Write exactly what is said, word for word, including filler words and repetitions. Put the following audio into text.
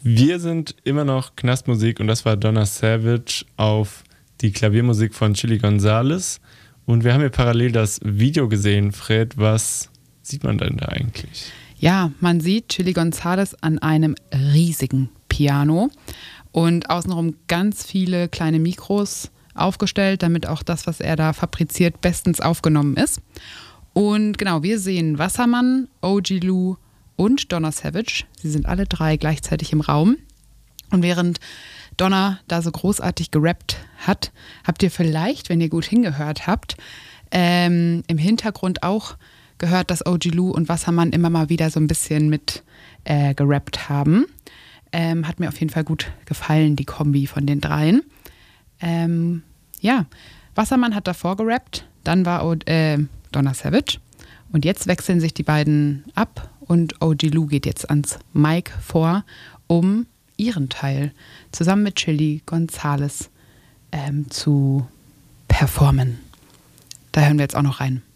Wir sind immer noch Knastmusik und das war Donna Savage auf die Klaviermusik von Chilly Gonzales. Und wir haben hier parallel das Video gesehen, Fred. Was sieht man denn da eigentlich? Ja, man sieht Chilly Gonzales an einem riesigen Piano und außenrum ganz viele kleine Mikros aufgestellt, damit auch das, was er da fabriziert, bestens aufgenommen ist. Und genau, wir sehen Wassermann, O G Lou und Donna Savage. Sie sind alle drei gleichzeitig im Raum. Und während Donna da so großartig gerappt hat, habt ihr vielleicht, wenn ihr gut hingehört habt, ähm, im Hintergrund auch gehört, dass O G Lou und Wassermann immer mal wieder so ein bisschen mit äh, gerappt haben. Ähm, hat mir auf jeden Fall gut gefallen, die Kombi von den dreien. Ähm, ja, Wassermann hat davor gerappt, dann war o- äh, Donna Savage und jetzt wechseln sich die beiden ab und O G Lou geht jetzt ans Mic vor, um ihren Teil zusammen mit Chilly Gonzales ähm, zu performen. Da hören wir jetzt auch noch rein.